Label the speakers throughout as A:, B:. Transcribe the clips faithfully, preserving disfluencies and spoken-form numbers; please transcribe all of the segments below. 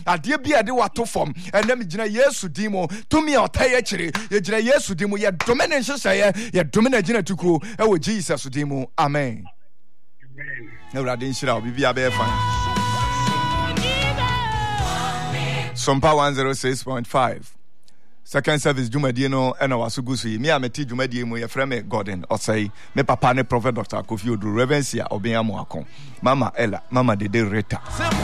A: ade bia de wato fom ene me gina Yesu dimo tumi a otaye kire ye gina Yesu dimo ye domine nhyesaye ye domine gina tuku e wo Jesus dimo amen Ewurade nshira obibi abe fan Sompa one oh six point five Second service Jumadi no ena wasugusu me ameti Jumadi mu ye frame Gordon Osei me papa ne prophet Doctor Kofi Odu Reverencia Obenya mo akon Mama Ella Mama Dede Reta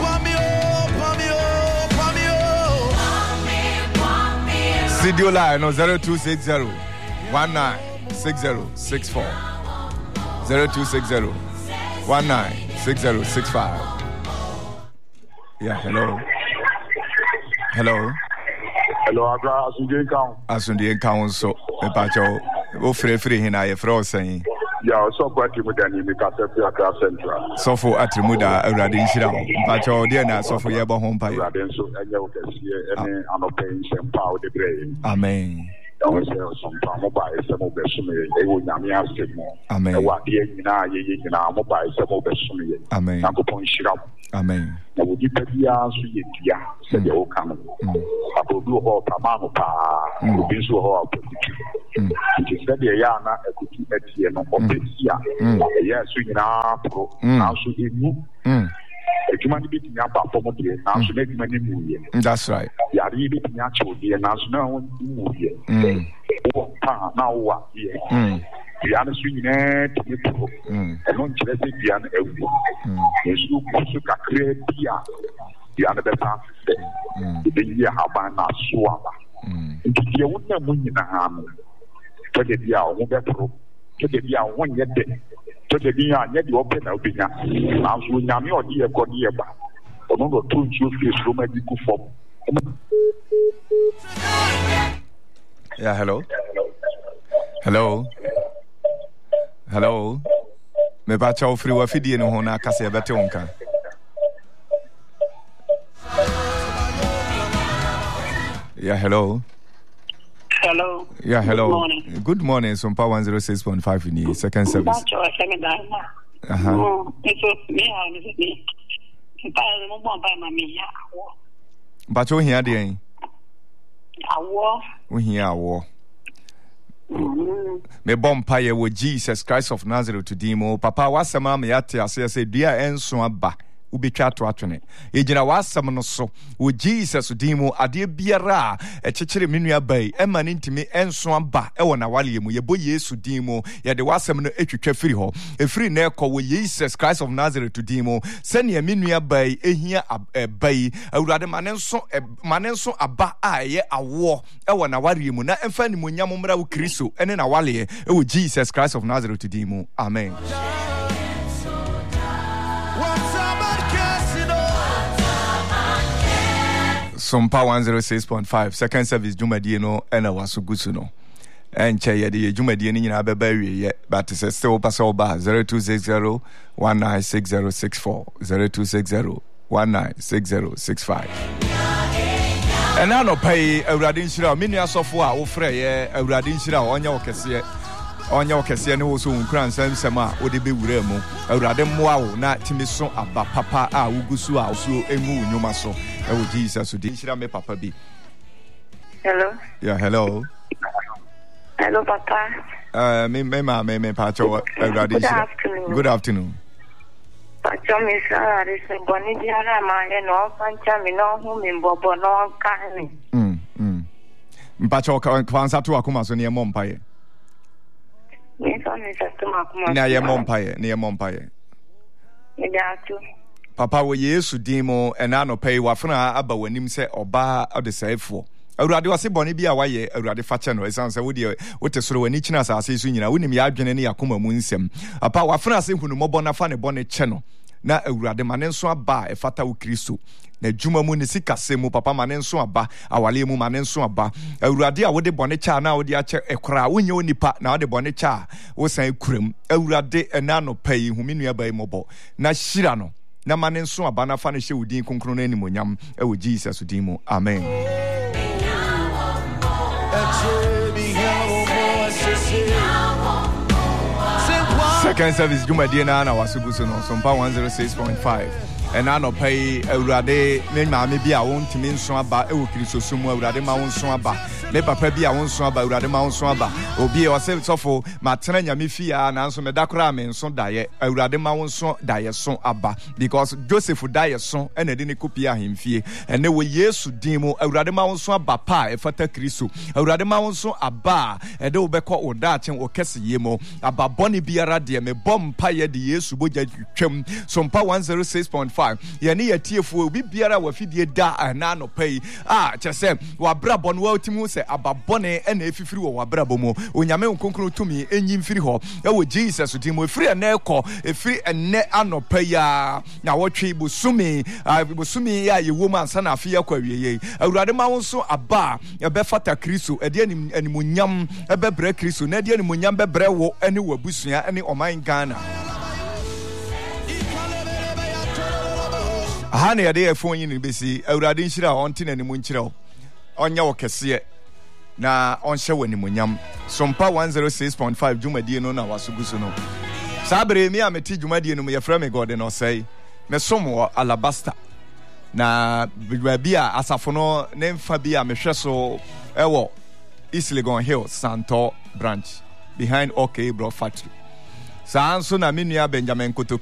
A: Studio line no zero two six zero one nine six zero six four zero two six zero one nine six zero six five Yeah, hello Hello
B: Hello, Agra, Asunde Town.
A: Asunde Town, so, a patch of free free in I frozen.
B: Yeah, so quite Timudani, Mikasa, Accra Central.
A: So for Atrimuda, a radin shroud, but your dear, so for your home pie.
B: Radin, so I know can see any unobtained some power the brain.
A: Amen.
B: Some mobile, some of the swimming, they would not be asking more.
A: Amen.
B: What the Yina, Yina, mobile, some of the swimming.
A: Amen.
B: Uncle Point Shirap.
A: Amen.
B: I would give a year, Suya, said the old canon. I will do all Tamano Pa, who be so hard. It is said the Yana, a good at the end of this year. Yes, we now pro, now should you move. A human being up for Modia, now should make many movie.
A: That's right.
B: You are really natural, the national movie. Now what? The other swing to the pro, and not just the other every. Yes, you could create the other best. The year Habana Swaba. Into the other woman in a ham. To the year, who get pro, to the year one yet. To the year, yet you open up in a house with Yami or dear Godiaba. Or no two face from a good form.
A: Yeah, hello. Hello. Hello. Me ba cha ofri wa fidie no ho na aka se bete wonka. Yeah, hello.
C: Hello.
A: Yeah, hello.
C: Good morning.
A: Good morning. Sompa one oh six point five in the second service.
C: Uh-huh. Oh, it's me, I was me.
A: But you hear the
C: awo.
A: We hear awo. Me bompire with Jesus Christ of Nazareth to demo. Papa wasama me yate ase say dua enso aba. Ubetwa to atwene ejina wasam no so wo Jesus dimo ade biara e kekere menua bai e ma ntimi enso aba e wona wale mu ye bo Yesu dimo ye de wasam no etwetwa firi ho e firi na ekọ wo Jesus Christ of Nazareth to dimo sene menua bai ehia bai awurade manenso manenso aba a ye awo e wona wale mu na emfa ni monyam mra wo Kristo ene na wale e wo Jesus Christ of Nazareth to dimo amen. Sompa one oh six point five second service Jumadi no ena wasugusu no enche ye de Jumadi ni nyina beba wie ye but se still pass over zero two six zero one nine six zero six four zero two six zero one nine six zero six five ena no pay awurade nhira menu asofo a wo frɛ ye awurade nhira onya wokese onya wokese ne wo so nkran nsɛm a wo de bewura mu awurade mmoa wo na timiso aba papa a wugusu a so emu nyoma so e wo Jesus so de nhira me papa bi.
C: Hello.
A: Yeah, hello.
C: Hello, Papa.
A: Uh, me me ma me me pacho awurade
C: Good afternoon.
A: Good afternoon.
C: Pacho me sara de se boni diara ma e no fancha me no hu me bobo no kan ni.
A: Mm mm. Mpacho kwansa to akoma so ne mompaye.
C: Me so me se to akoma.
A: Na ye mompaye, na ye mompaye.
C: Me da tu.
A: Papa wo Yesu dimo ena no pay wafuna aba wanim se oba odesaifo. Awurade wase bone bi a waye awurade fache no esan se wodi wote soro wani kina asase so nyina wonim ya adwene ne yakoma mu nsem. Papa wafuna se hunu mobo na fa ne bone che no. Na awurade mane nso aba e fata wo Kristo. Na djuma mu ne sikase mu papa mane nso aba awale mu mane nso aba awurade a wode bone cha na wode ache ekora wonye onipa na wode bone cha wo san kuram awurade ena no pay huminu aba mobo na shira no na mane nso aba na fa ne hye wodin konkron na animonyam e wo Jesus dimo amen. Second service Juma Diana Wasuguso no Sompa one oh six point five and I no pay Urade, me mammy be a won't to mean so about Eukristo Sumo, Urade Mount Swaba, me papa be a won't swaba, Urade Mount Swaba, or be yourself so Matana Yamifia and answer me Dakrame and son diet, Urade Mount son die son abba, because Joseph would die a son and a didn't copia him fee, and they were years to demo, Urade Mount Swaba, pa, a fata Crisu, Urade Mount son abba, and they will be called or that and or Cassie Yemo, about Bonnie Biara, dear me bomb pie the years to budget chum, some pa one zero six point five. Yani a T F will be Biara wa fidie da and nano pay. Ah, Chase, wa brabon well timu se ababone and if you free or brabomo, unyame conclu to me, and yin free ho. Oh, Jesus, with him, free and echo, a free and net ano pay. Now, what tree busumi, I busumi, ya, you woman, son of Fia query. I would rather mount so a bar, a befata crisu, a dear and munyam, a bebre crisu, Nadia and munyam bebrewo, anywhere busia, any or mine Ghana. Honey, a day phone in B C, a radin shira on tin and munchiro. On your cassia. Na on show any munyam. Sompa one zero six point five Juma Dino na wasugusuno. Sabre me a meti Juma Dino, me a frame god and or say, me somo alabasta. Na bibia asafono name Fabia Mesheso Ewo East Legon Hill, Santo branch behind OK Bro Factory. Sanso na minia Benjamin Koto